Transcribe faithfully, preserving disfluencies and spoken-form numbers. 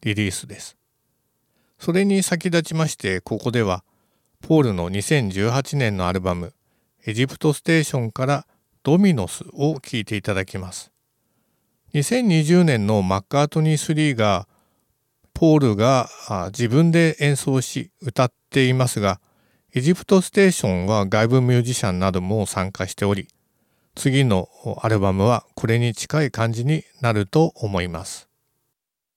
リリースです。それに先立ちまして、ここではポールのにせんじゅうはちねんのアルバムエジプトステーションからドミノスを聴いていただきます。にせんにじゅうねんのマッカートニースリーがポールが自分で演奏し歌っていますが、エジプトステーションは外部ミュージシャンなども参加しており、次のアルバムはこれに近い感じになると思います。